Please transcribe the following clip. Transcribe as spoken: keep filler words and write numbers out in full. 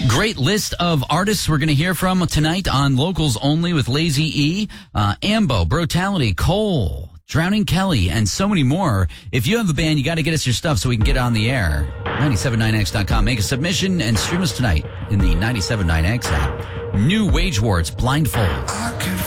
Great list of artists we're going to hear from tonight on Locals Only with Lazy E, uh, Ambo, Brutality, Cole, Drowning Kelly, and so many more. If you have a band, you got to get us your stuff so we can get on the air. ninety-seven point nine X dot com. Make a submission and stream us tonight in the ninety-seven point nine X app. New Wage Wars, Blindfold.